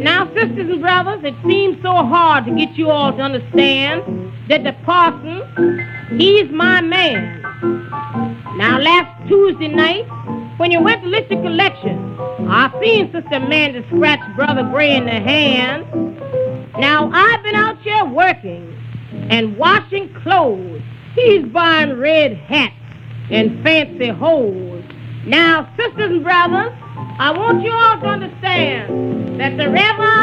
Now, sisters and brothers, it seems so hard to get you all to understand that the parson, he's my man. Now, last Tuesday night, when you went to list the collection, I seen Sister Amanda scratch Brother Gray in the hand. Now, I've been out here working and washing clothes. He's buying red hats and fancy hose. Now, sisters and brothers, I want you all to understand that the Reverend